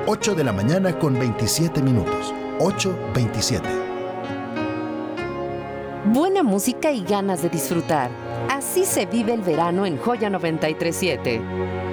8 de la mañana con 27 minutos. 8:27. Buena música y ganas de disfrutar. Así se vive el verano en Joya 93.7.